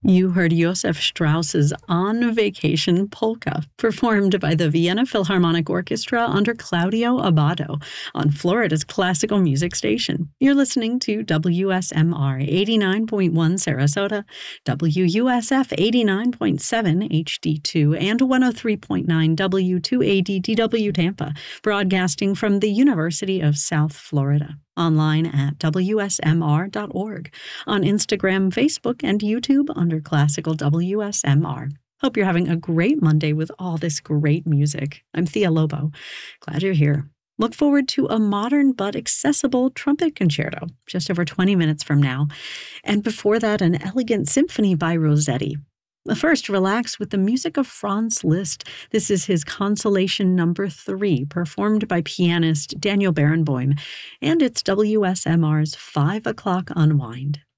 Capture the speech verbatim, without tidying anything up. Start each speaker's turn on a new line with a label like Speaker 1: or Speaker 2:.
Speaker 1: You heard Josef Strauss's On Vacation Polka, performed by the Vienna Philharmonic Orchestra under Claudio Abbado on Florida's classical music station. You're listening to W S M R eighty-nine point one Sarasota, W U S F eighty-nine point seven H D two, and one oh three point nine W two eighty D W Tampa, broadcasting from the University of South Florida. Online at W S M R dot org, on Instagram, Facebook, and YouTube under Classical W S M R. Hope you're having a great Monday with all this great music. I'm Thea Lobo. Glad you're here. Look forward to a modern but accessible trumpet concerto just over twenty minutes from now. And before that, an elegant symphony by Rossetti. First, relax with the music of Franz Liszt. This is his Consolation Number three, performed by pianist Daniel Barenboim, and it's W S M R's five o'clock Unwind.